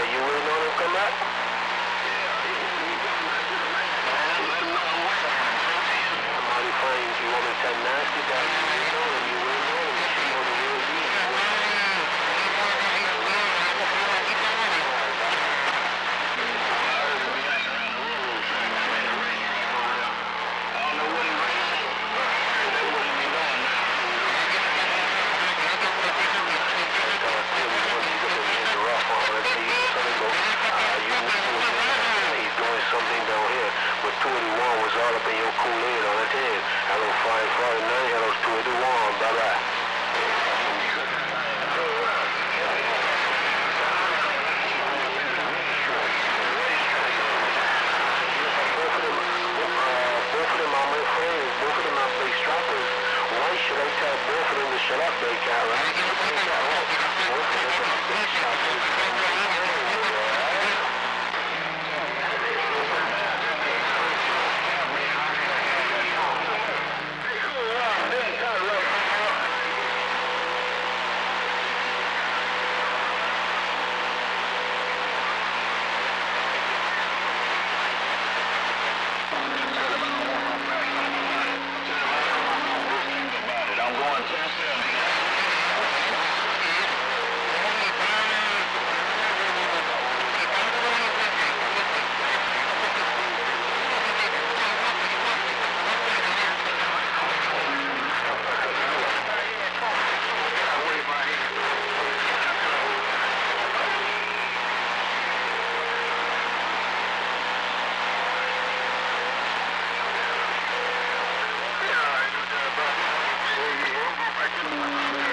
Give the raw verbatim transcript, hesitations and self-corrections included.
you waiting on him to come back? Somebody finds you want me to tell nasty that you waiting on him, you waiting on him, you know the real deal. Something down here, but two eighty-one was all up in your Kool-Aid on his head. Hello, five forty-nine, hello, two eighty-one, bye-bye. Both of them, uh, both of them are my friends, both of them are big strappers. Why should I tell both of them to shut up, they cat, right? They cat, right? Both of them are big strappers. Yeah, I do that, but...